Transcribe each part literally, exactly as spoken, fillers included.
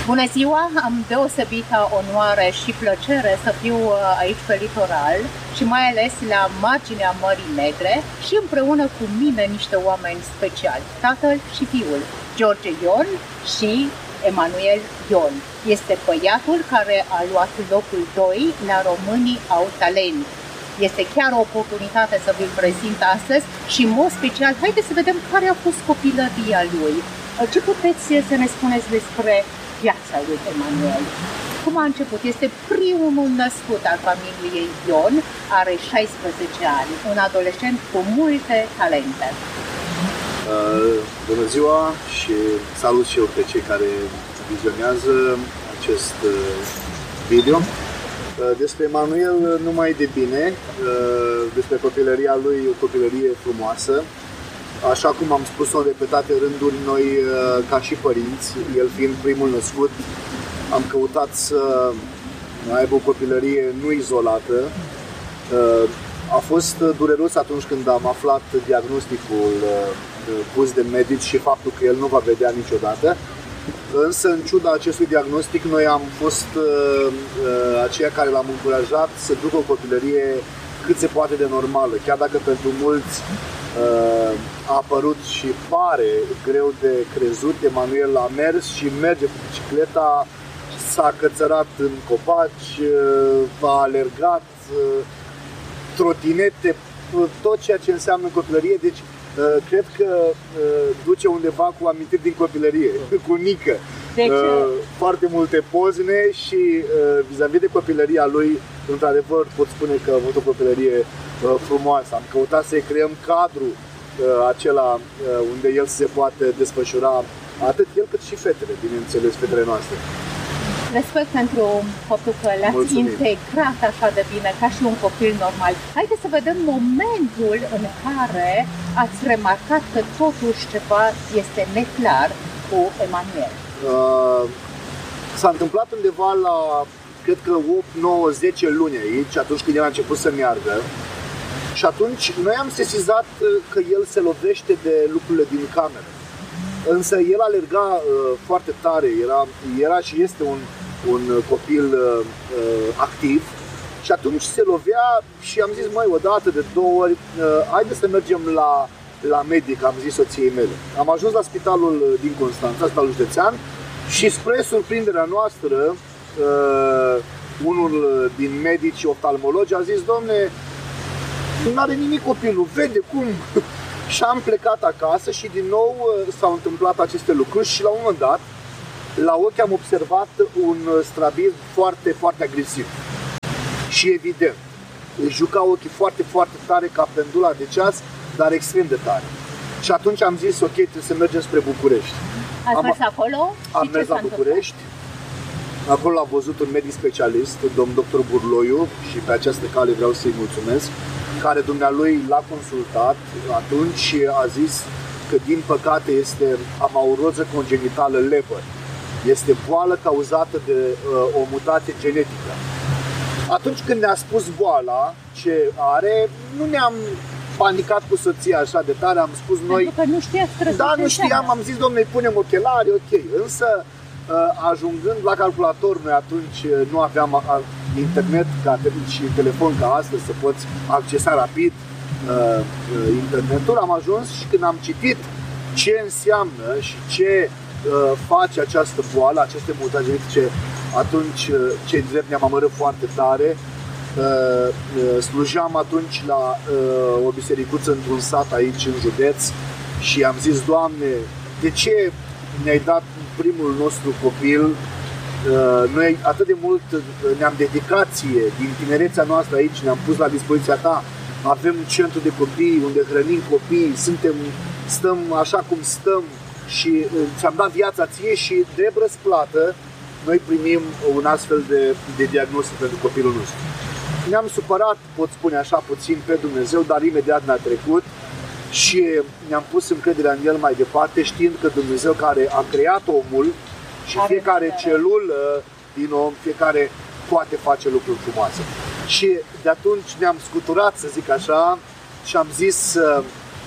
Bună ziua! Am deosebită onoare și plăcere să fiu aici pe litoral și mai ales la marginea Mării Negre și împreună cu mine niște oameni speciali, tatăl și fiul, George Ion și Emanuel Ion. Este băiatul care a luat locul doi la Românii au talent. Este chiar o oportunitate să vi-l prezint astăzi și în mod special, haideți să vedem care a fost copilăria lui. Ce puteți să ne spuneți despre viața lui Emanuel? Cum a început? Este primul născut al familiei Ion, are șaisprezece ani, un adolescent cu multe talente. Uh, bună ziua și salut și eu pe cei care vizionează acest uh, video. Uh, despre Emanuel numai de bine, uh, despre copilăria lui, o copilărie frumoasă. Așa cum am spus-o în repetate rânduri, noi, ca și părinți, el fiind primul născut, am căutat să aibă o copilărie nu izolată. A fost dureros atunci când am aflat diagnosticul pus de medici și faptul că el nu va vedea niciodată. Însă, în ciuda acestui diagnostic, noi am fost aceia care l-am încurajat să ducă o copilărie cât se poate de normală, chiar dacă pentru mulți a apărut și pare greu de crezut. Emanuel a mers și merge cu bicicleta, s-a cățărat în copaci, a alergat, trotinete, tot ceea ce înseamnă copilărie. Deci cred că duce undeva cu amintiri din copilărie, cu Nică. Foarte multe pozne și vis-a-vis de copilăria lui, într-adevăr pot spune că a avut o copilărie frumoasă. Am căutat să-i creăm cadrul acela unde el se poate desfășura, atât el cât și fetele, bineînțeles, fetele noastre. Respect pentru faptul că l-ați integrat așa de bine, ca și un copil normal. Haideți să vedem momentul în care ați remarcat că totuși ceva este neclar cu Emanuel. Uh, s-a întâmplat undeva la, cred că opt, nouă, zece luni aici, atunci când el a început să meargă. Și atunci noi am sesizat că el se lovește de lucrurile din cameră. Însă el alerga uh, foarte tare, era, era și este un, un copil uh, activ. Și atunci se lovea și am zis, măi, o dată, de două ori, uh, haide să mergem la, la medic, am zis soției mele. Am ajuns la spitalul din Constanța, spitalul județean, și spre surprinderea noastră, uh, unul din medici oftalmologi a zis, domne, nu are nimic copilul, vede cum. Și am plecat acasă și din nou s-au întâmplat aceste lucruri și la un moment dat, la ochi am observat un strabism foarte, foarte agresiv. Și evident, își juca ochii foarte, foarte tare ca pendula de ceas, dar extrem de tare. Și atunci am zis, ok, trebuie să mergem spre București. Ați mers acolo? Am mers la București. Acolo l-a văzut un medic specialist, domnul doctor Burloiu, și pe această cale vreau să-i mulțumesc, care dumnealui l-a consultat atunci și a zis că din păcate este amauroză congenitală Leber. Este boală cauzată de uh, o mutație genetică. Atunci când ne-a spus boala ce are, nu ne-am panicat cu soția așa de tare, am spus noi... Pentru că nu știați. Da, nu știam, am zis, domnule, punem ochelari, ok. Însă, ajungând la calculator, noi atunci nu aveam internet ca și telefon ca astăzi să poți accesa rapid uh, internetul. Am ajuns și când am citit ce înseamnă și ce uh, face această boală, aceste mutații genetice, atunci cei drept ne-am amărât foarte tare. Uh, uh, slujeam atunci la uh, o bisericuță într-un sat aici în județ și am zis, Doamne, de ce ne-ai dat primul nostru copil? Noi atât de mult ne-am dedicat ție, din tinerețea noastră aici, ne-am pus la dispoziția ta, avem un centru de copii unde hrănim copii, suntem, stăm așa cum stăm și ți-am dat viața ție și de răsplată noi primim un astfel de, de diagnostic pentru copilul nostru. Ne-am supărat, pot spune așa, puțin pe Dumnezeu, dar imediat ne-a trecut și ne-am pus încrederea în El mai departe, știind că Dumnezeu care a creat omul și fiecare celulă din om, fiecare poate face lucruri frumoase. Și de atunci ne-am scuturat, să zic așa, și am zis uh,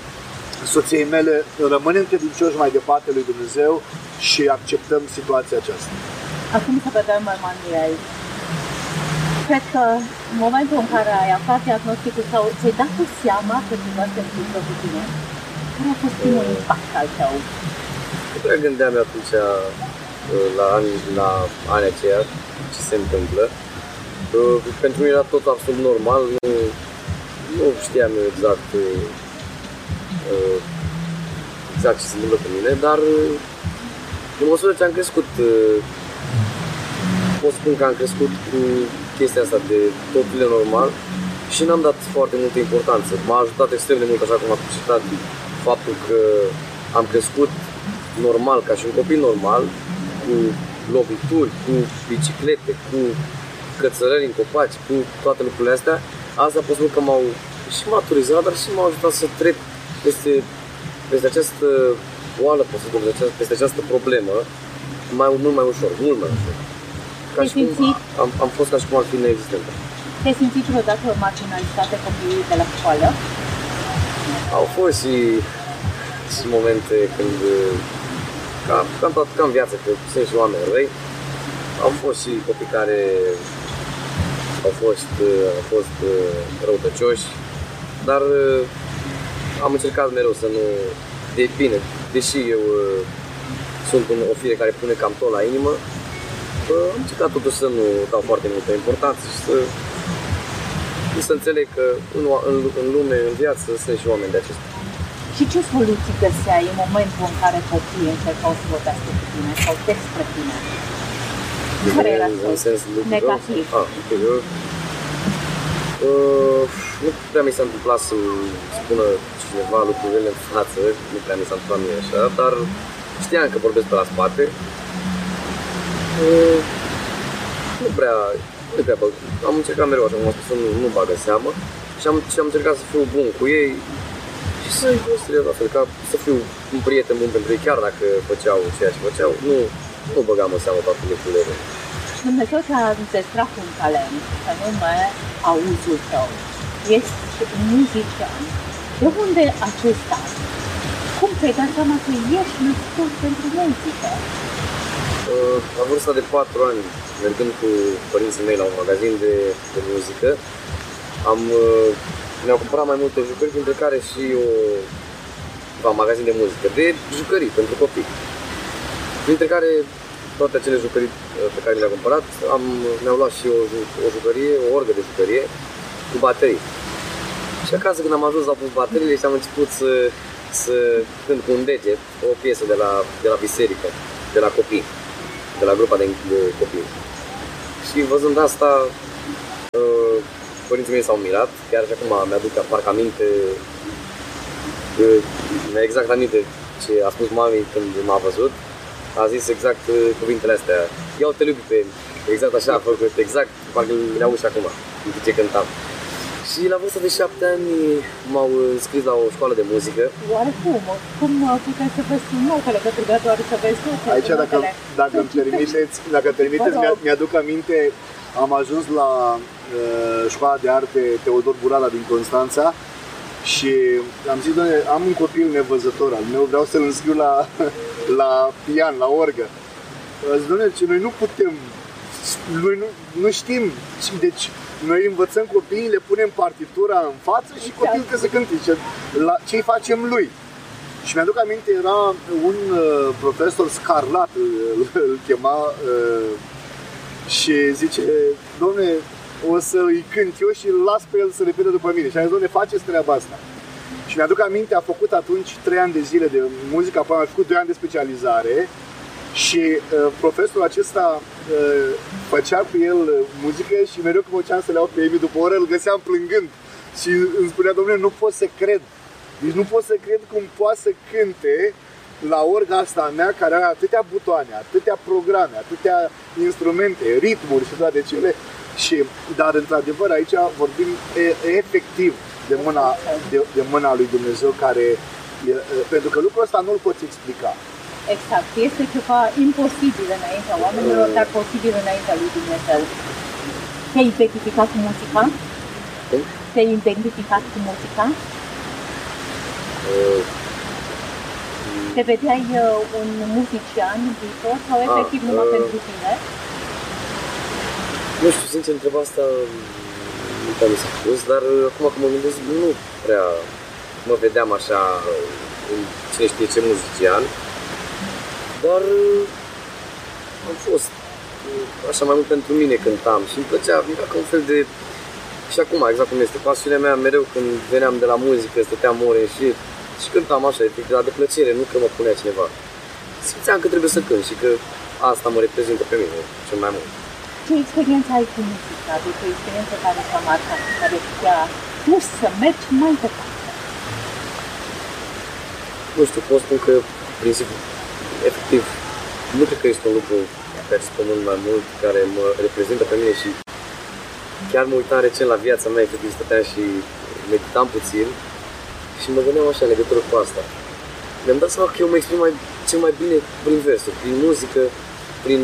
soției mele, rămânem credincioși mai departe lui Dumnezeu și acceptăm situația aceasta. Acum să vedem, Emanuel. Cred că în momentul în care ai aflat diagnosticul sau ți-ai dat cu seama că ceva se întâmplă cu tine, care a fost primul impact al tău? Nu prea gândeam atunci la ani, la anii aceia ce se întâmplă. Pentru mine era tot absolut normal, nu, nu știam exact, exact ce se întâmplă cu mine, dar în măsură ce am crescut, pot spun că am crescut cu chestia asta de totul e normal și n-am dat foarte multă importanță. M-a ajutat extrem de mult, așa cum am citat, faptul că am crescut normal, ca și un copil normal, cu lovituri, cu biciclete, cu cățărări în copaci, cu toate lucrurile astea. Asta pot spune că m-au și maturizat, dar și m-au ajutat să trec peste, peste această oală, peste, peste această problemă mai, mult mai ușor, mult mai ușor. Ca și cum am, am fost ca și cum ar fi neexistentă. Te-ai simțit vreodată marginalizate copiii de la școală? Au fost și, și momente când, ca, ca, în toată, ca în viață, că sunt și oameni răi, au fost și copii care au fost, au fost răutăcioși, dar am încercat mereu să nu... De bine, deși eu sunt un, o fire care pune cam tot la inimă, am încercat totuși să nu dau foarte multă importanță și să, să înțeleg că în, în, în lume, în viață, sunt și oameni de acestea. Și ce soluții găseai în momentul în care copiii încercau să vorbească cu tine sau despre tine? Care era soluția? Negativ. Ah, okay. Eu, uh, nu prea mi s-a întâmplat să spună cineva lucrurile în față, nu prea mi s-a întâmplat mie așa, dar știam că vorbesc pe la spate. Uh, nu prea, nu prea băg. Am încercat mereu, așa cum am spus, să nu, nu bagă seamă și am, și am încercat să fiu bun cu ei și să-i construiesc la fel, ca să fiu un prieten bun pentru ei, chiar dacă făceau ceea ce făceau, nu, nu băgam în seamă toate lucrurile. Dumnezeu ți-a dezstrat un talent, anume auzul tău. Ești muzician. De unde acesta? Cum ți-ai dat seama că ești născut pentru muzică? La vârsta de patru ani, mergând cu părinții mei la un magazin de, de muzică, am, mi-au cumpărat mai multe jucării, printre care și o, un magazin de muzică, de jucării pentru copii. Printre care toate acele jucării pe care le-am cumpărat, am, mi-au luat și o, o jucărie, o orgă de jucărie cu baterii. Și acasă când am ajuns, au pus bateriile și am început să, să cânt cu un deget o piesă de la, de la biserică, de la copii, de la grupa de, de copii. Și văzând asta, părinții mei s-au mirat, chiar și acum mi-aduc parcă aminte, exact aminte ce a spus mami când m-a văzut. A zis exact cuvintele astea, iau te iubi pe el, exact așa a făcut, exact, parcă le auzi și acum, după ce cântam. Și la vârsta de șapte ani m-au înscris la o școală de muzică. Oare cum? Cum putem să vezi un nou, că le trebuia doar să vezi tu? Aici, dacă, dacă îmi permiteți, dacă permiteți mi-aduc aminte, am ajuns la uh, școala de arte Teodor Burada din Constanța și am zis, doamne, am un copil nevăzător al meu, vreau să-l înscriu la, la pian, la orgă. Zic, doamne, noi nu putem, noi nu, nu știm, deci noi învățăm copiii, le punem partitura în față și copilul trebuie să cânte. Ce îi facem lui? Și mi-aduc aminte, era un uh, profesor Scarlat, îl, îl chema, uh, și zice, domne, o să-i cânt eu și îl las pe el să repete după mine. Și am zis, domne, faceți treaba asta. Și mi-aduc aminte, a făcut atunci trei ani de zile de muzică, apoi a făcut doi ani de specializare. Și uh, profesorul acesta uh, făcea cu el uh, muzică și mereu când făceam să le iau pe Emi după o oră, îl găseam plângând. Și îmi spunea, domnule, nu pot să cred. Deci nu pot să cred cum poate să cânte la orga asta a mea, care are atâtea butoane, atâtea programe, atâtea instrumente, ritmuri și toate cele. Și, dar într-adevăr aici vorbim e, efectiv de mâna, de, de mâna lui Dumnezeu, care, e, pentru că lucrul ăsta nu-l poți explica. Exact, este ceva imposibil înaintea oamenilor, dar posibil înaintea lui Dumnezeu. Te-ai identificat cu muzica? Te-ai identificat cu muzica? Uh, Te vedeai uh, un muzician în viitor sau efectiv A, numai uh, pentru tine? Nu știu, sincer, întreba asta nu te-am spus, dar acum că mă gândesc, nu prea mă vedeam așa în cine știe ce muzician, dar am fost așa mai mult pentru mine cântam și îmi plăcea, era ca un fel de... Și acum, exact cum este, pasiunea mea mereu când veneam de la muzică, stăteam ore și, și cântam așa, dar de plăcere, nu că mă punea cineva. Simțeam că trebuie să cânt și că asta mă reprezintă pe mine cel mai mult. Ce experiență ai cu muzica? Deci o experiență care te-a marcat, care te-a pus să mergi mai departe? Nu știu, pot spun că, principiu, efectiv, nu cred că este un lucru pe acest pământ mai mult care mă reprezintă pe mine și chiar mă uitam recent la viața mea, efectiv stăteam și meditam puțin și mă gândeam așa în legătură cu asta. Mi-am dat seama că eu mă exprim mai, cel mai bine prin versuri, prin muzică, prin,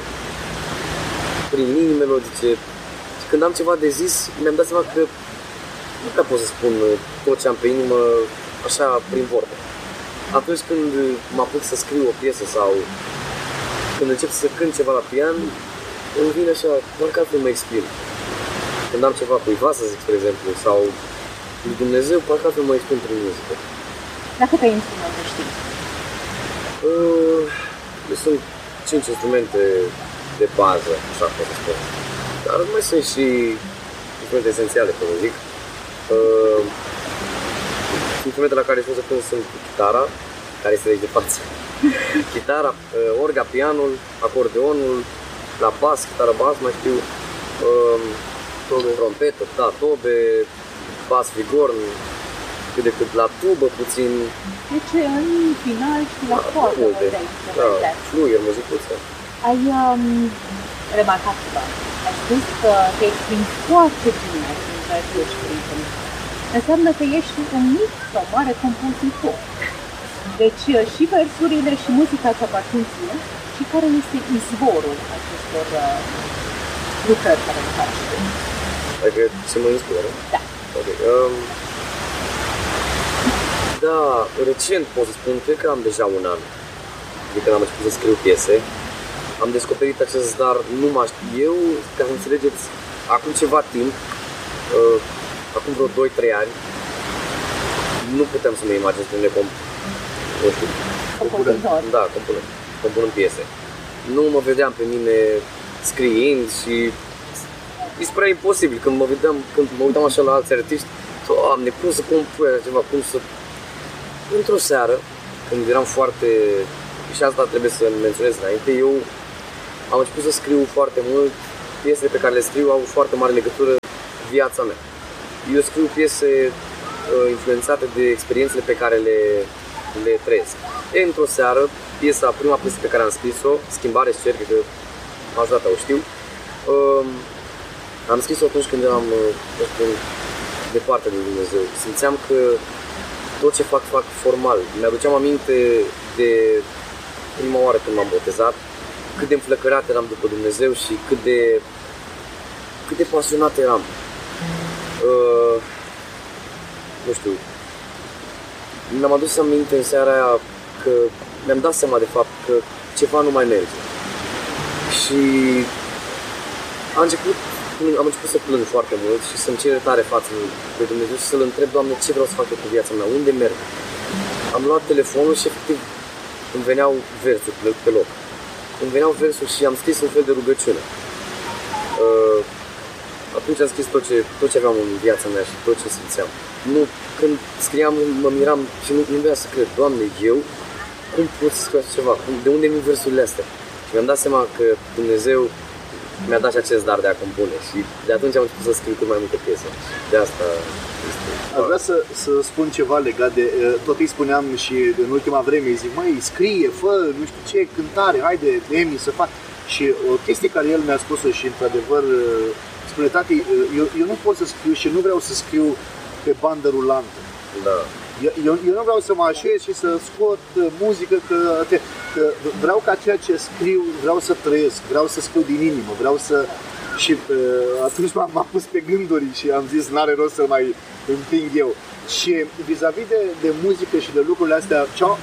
prin linii melodice. Și când am ceva de zis, mi-am dat seama că nu prea pot să spun tot ce am pe inimă așa prin vorbe. Atunci când mă apuc să scriu o piesă sau când încep să cânt ceva la pian, îmi vine așa, doar că altfel mă exprim. Când am ceva cuiva să zic, spre exemplu, sau lui Dumnezeu, parcă altfel mă exprim prin muzică. La câte instrumente știi? Uh, sunt cinci instrumente de bază, așa pot să spun. Dar mai sunt și instrumente esențiale, pot să zic. Uh, instrumentele la care știu să cânt sunt chitara, care este de aici de față. Chitara, uh, orga, pianul, acordeonul, la bas, chitara bas, mai știu, uh, tobe, trompetă, da, tobe, bas, vigorn, cât de cât la tubă, puțin. Deci, în final, și la foarte multe instrumente. Da, fluier, muzicuță. Ai um, remarcat ceva. Ai spus că te exprimi foarte bine în ceea ce ești prieten. Înseamnă că ești un mic sau mare compozitor. Deci și versurile și muzica îți aparțin ție. Și care este izvorul acestor uh, lucrări care le faci? Adică ce mă inspiră? Da. Okay. Um, da, recent pot să spun, cred că am deja un an de când am început să scriu piese. Am descoperit acest dar, nu mă știu. Eu, ca să înțelegeți, acum ceva timp, uh, acum vreo doi trei ani, nu puteam să mă imaginez că ne comp... nu știu, compunând. Da, compunând, compunând piese. Nu mă vedeam pe mine scriind și mi se părea imposibil când mă vedeam, când mă uitam așa la alți artiști. Doamne, cum să compui așa ceva, cum să... Într-o seară, când eram foarte... și asta trebuie să menționez înainte, eu am început să scriu foarte mult, piesele pe care le scriu au foarte mare legătură cu viața mea. Eu scriu piese uh, influențate de experiențele pe care le, le trăiesc. E, într-o seară, piesa, prima piesă pe care am scris-o, Schimbare și cer, că majoritatea o știu, uh, am scris-o atunci când eram, nu știu, departe de Dumnezeu. Simțeam că tot ce fac, fac formal. Mi-aduceam aminte de prima oară când m-am botezat, cât de înflăcărat eram după Dumnezeu și cât de, cât de pasionat eram. Uh, nu știu, mi-am adus aminte în seara aia că mi-am dat seama de fapt că ceva nu mai merge. Și a început, am început să plâng foarte mult și să-mi cer iertare față de Dumnezeu și să-L întreb, Doamne, ce vreau să fac eu cu viața mea, unde merg? Am luat telefonul și efectiv îmi veneau versuri pe loc. Îmi veneau versuri și am scris un fel de rugăciune. Uh, atunci am scris tot ce, tot ce aveam în viața mea și tot ce simțeam. Nu, când scriam, mă miram și nu, nu vreau să cred, Doamne, eu, cum pot să scriu așa ceva? De unde mi versurile astea? Și mi-am dat seama că Dumnezeu mi-a dat și acest dar de a compune și de atunci am început să scriu cât mai multe piese. De asta este... Aș vrea să, să spun ceva legat de, tot îi spuneam și în ultima vreme, îi zic, măi, scrie, fă, nu știu ce, cântare, haide, Emi, să fac. Și o chestie care el mi-a spus-o și într-adevăr, spune, tati, eu, eu nu pot să scriu și nu vreau să scriu pe bandă rulantă. Da. Eu, eu, eu nu vreau să mă așez și să scot muzică, că, că vreau ca ceea ce scriu, vreau să trăiesc, vreau să scriu din inimă, vreau să... Și uh, atunci m-am, m-am pus pe gânduri și am zis, n-are rost să mai împing eu. Și vis-a-vis de, de muzică și de lucrurile astea, ce,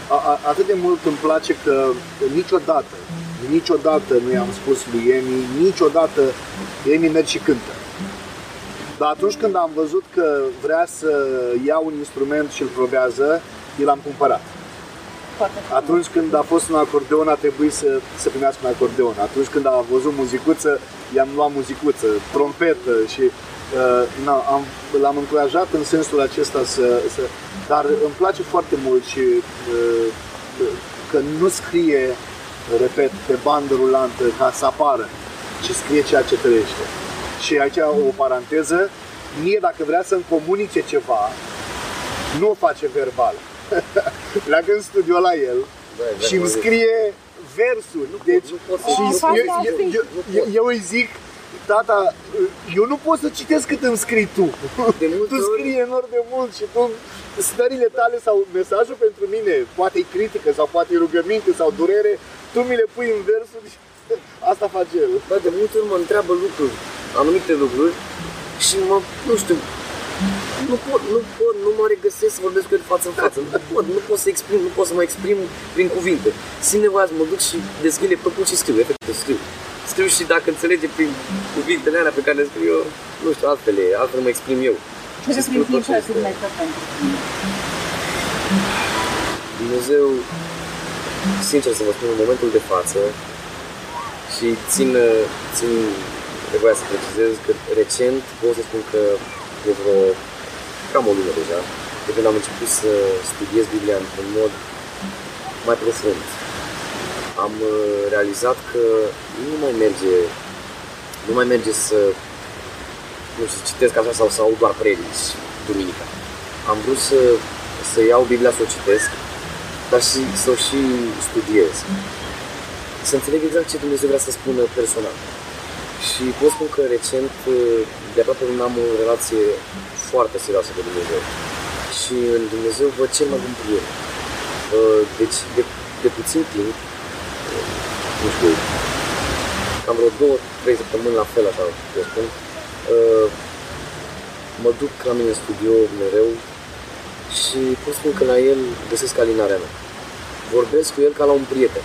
a, a, atât de mult îmi place că niciodată, niciodată nu i-am spus lui Emi, niciodată Emi merge și cântă. Dar atunci când am văzut că vrea să ia un instrument și îl probează, i l-am cumpărat. Atunci când a fost un acordeon, a trebuit să, să primească un acordeon. Atunci când a văzut muzicuță, i-am luat muzicuță, trompetă și uh, na, am, l-am încurajat în sensul acesta să, să... Dar îmi place foarte mult și uh, că nu scrie, repet, pe bandă rulantă ca să apară, ci scrie ceea ce trăiește. Și aici o paranteză, mie dacă vrea să-mi comunice ceva, nu o face verbal. Pleacă în studio la el da, și îmi scrie versuri. Nu deci, pot, nu și pot eu, eu, eu, eu, eu îi zic, tata, eu nu pot să citesc cât îmi scrii tu. Tu scrii enorm de mult și tu, stările tale sau mesajul pentru mine, poate e critică sau poate e rugăminte sau durere, tu mi le pui în versuri și asta face el. Da, de multe ori mă întreabă lucruri, anumite lucruri și mă, nu știu, Nu pot, nu pot, nu mă regăsesc să vorbesc cu el față în față. Nu pot, nu pot să exprim, nu pot să mă exprim prin cuvinte. Simt nevoia să mă duc și deschid laptopul și scriu, efectiv scriu. Scriu și dacă înțelege prin cuvintele alea pe care le scriu eu, nu știu, altfel e, altfel mă exprim eu. Ce reprezintă Dumnezeu pentru tine? Dumnezeu, sincer să vă spun, în momentul de față, și țin, țin nevoia să precizez că recent pot să spun că de vreo cam o lună deja, de când am început să studiez Biblia într-un mod mai profund. Am realizat că nu mai merge, nu mai merge să, nu știu, să citesc așa sau să aud doar predici duminica. Am vrut să, să iau Biblia să o citesc, dar și să o și studiez. Să înțeleg exact ce Dumnezeu vrea să spună personal. Și pot spun că recent, de aproape un am o relație foarte serioasă cu Dumnezeu. Și în Dumnezeu văd cel mai bun prieten. Deci, de, de puțin timp, nu știu, cam vreo două, trei săptămâni la fel, așa, eu spun, mă duc la mine în studio mereu și pot spun că la el găsesc alinarea mea. Vorbesc cu el ca la un prieten.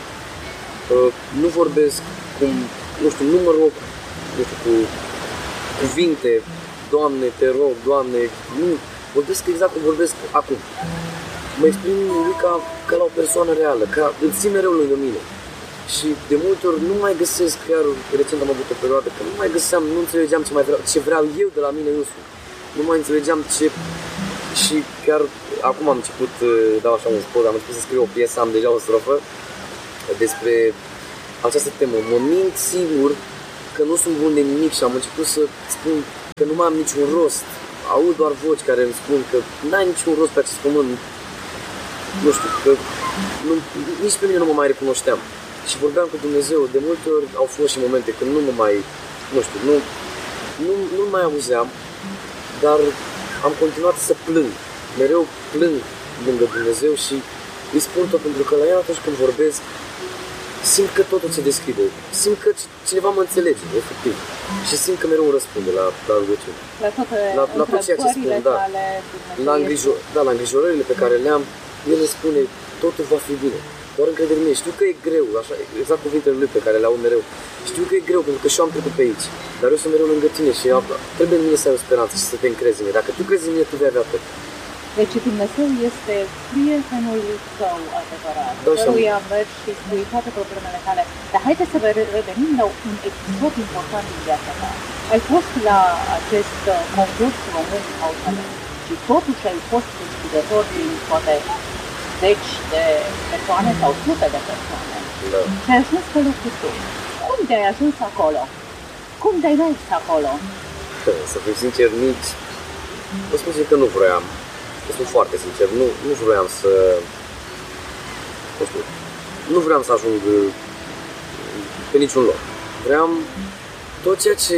Nu vorbesc cum, nu știu, nu mă rog, nu știu, cu cuvinte, Doamne, te rog, Doamne, nu, vorbesc exact cum vorbesc acum. Mă exprim ca, ca la o persoană reală, ca îl țin mereu lângă mine. Și de multe ori nu mai găsesc, chiar recent am avut o perioadă că nu mai găseam, nu înțelegeam ce, mai vreau, ce vreau eu de la mine însumi. Nu mai înțelegeam ce... Și chiar acum am început, dau așa un spot, am început să scriu o piesă, am deja o strofă despre această temă. Mă mint sigur că nu sunt bun de nimic și am început să spun că nu mai am niciun rost. Aud doar voci care îmi spun că n-ai niciun rost pe acest pământ. Nu știu, că nu, nici pe mine nu mă mai recunoșteam. Și vorbeam cu Dumnezeu. De multe ori au fost și momente când nu mă mai, nu știu, nu, nu, nu mai auzeam, dar am continuat să plâng. Mereu plâng lângă Dumnezeu și îi spun tot pentru că la el atunci când vorbesc, simt că totul se deschide, simt că cineva mă înțelege, efectiv. Și simt că mereu îmi răspunde la, la rugăciune. La toate la, la tot ceea ce spun, da. La, îngrijor, da, la îngrijorările pe care le-am, el îmi spune, totul va fi bine. Doar încredere în mine. Știu că e greu, așa, exact cuvintele lui pe care le aud mereu. Știu că e greu, pentru că și eu am trecut pe aici. Dar eu sunt mereu lângă tine și eu, trebuie în mine să ai o speranță și să te încrezi în mine. Dacă tu crezi în mine, tu vei avea tot. Deci Dumnezeu este prietenul tău adevărat, căruia mergi și spui toate problemele tale. Dar haideți să revenim la un episod important din viața ta. Ai fost la acest concurs român au talent și totuși ai fost deschidător din poate zeci de persoane sau sute de persoane. Da. Și ai ajuns pe locul tău. Cum te-ai ajuns acolo? Cum te-ai mers acolo? Să fiu sincer, nici... Vă spun că nu vroiam. Sunt foarte sincer, nu, nu vroiam să, nu știu, nu vreau să ajung pe niciun loc. Vreau, tot ceea ce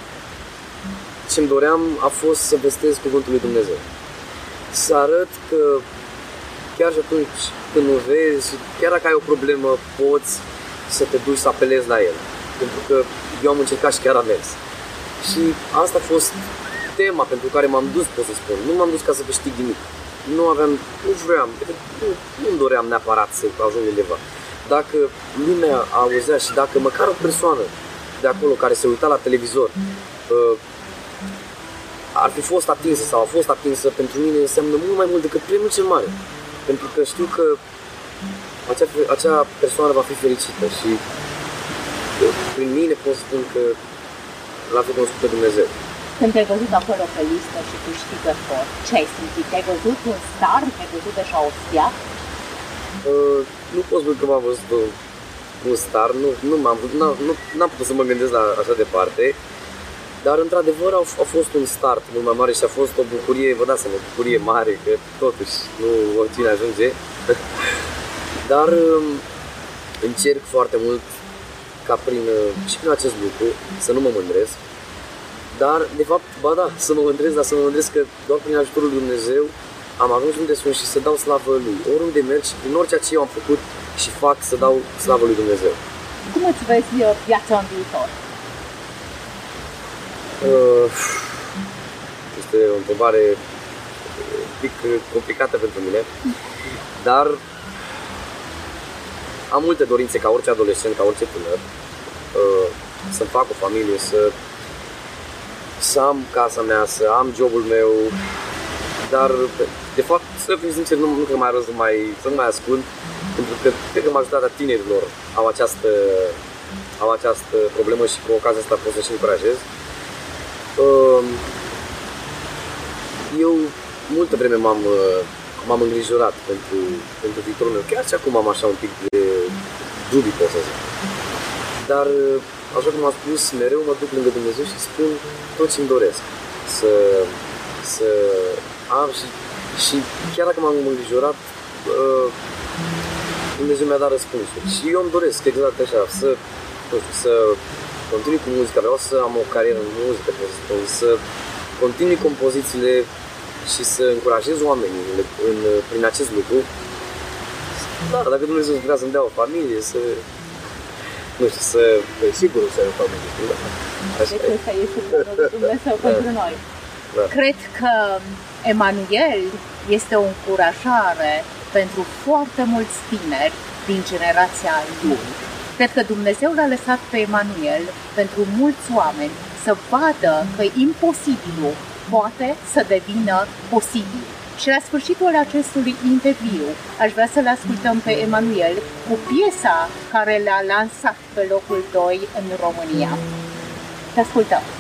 ce-mi doream a fost să vestez cuvântul lui Dumnezeu. Să arăt că chiar și atunci când nu vezi, chiar dacă ai o problemă, poți să te duci să apelezi la el. Pentru că eu am încercat și chiar am mers. Și asta a fost tema pentru care m-am dus, pot să spun. Nu m-am dus ca să câștig nimic. nu aveam, nu vreau, nu, nu doream neapărat să ajung undeva. Dacă lumea auzea și dacă măcar o persoană de acolo care se uita la televizor uh, ar fi fost atinsă sau a fost atinsă, pentru mine înseamnă mult mai mult decât premiul cel mare. Pentru că știu că acea, acea persoană va fi fericită și uh, prin mine pot spun că l-a fi cunoscut pe Dumnezeu. Când te-ai văzut acolo pe listă și câștigător, ce ai simțit? Te-ai văzut un star? Te-ai văzut așa o stea? Uh, nu pot spune că m-am văzut un, un star, nu, nu m-am n-am, nu, n-am putut să mă gândesc la așa departe, dar într-adevăr a, a fost un start mult mai mare și a fost o bucurie, vă dați seama, o bucurie mare, că totuși nu oricine ajunge, dar um, încerc foarte mult ca prin, și prin acest lucru să nu mă mândresc, dar de fapt, ba da, să mă mândresc, dar să mă mândresc că doar prin ajutorul lui Dumnezeu am ajuns unde sunt și să dau slavă Lui. Oriunde merg și prin orice ce eu am făcut și fac, să dau slavă Lui Dumnezeu. Cum îți vezi viața în viitor? Uh, este o întrebare un pic complicată pentru mine, dar am multe dorințe ca orice adolescent, ca orice tânăr, uh, să-mi fac o familie, să, să am casa mea, să am jobul meu, dar de fapt, să fiu sincer, nu, nu cred mai rău să, mai, să nu mai ascund, pentru că cred că majoritatea tinerilor au această, au această problemă și cu ocazia asta pot să și încurajez. Eu multă vreme m-am, m-am îngrijorat pentru, pentru viitorul meu, chiar și acum am așa un pic de dubii, pot să zic. Dar, așa cum am spus, mereu mă duc lângă Dumnezeu și spun tot ce-mi doresc să, să am și, și chiar dacă m-am îngrijorat, Dumnezeu mi-a dat răspunsuri. Și eu îmi doresc exact așa, să, nu știu, să continui cu muzica, vreau să am o carieră în muzică, să spun, să continui compozițiile și să încurajez oamenii în, în, prin acest lucru. Da, dacă Dumnezeu vrea să-mi dea o familie, să, nu știu, să... E sigur să ai o familie. Da. Așa deci ăsta este planul lui Dumnezeu da. pentru noi. Da. Cred că Emanuel este o încurajare pentru foarte mulți tineri din generația lui. Cred că Dumnezeu l-a lăsat pe Emanuel pentru mulți oameni să vadă că imposibilul poate să devină posibil. Și la sfârșitul acestui interviu aș vrea să-l ascultăm pe Emanuel cu piesa care l-a lansat pe locul doi în România. Te ascultăm!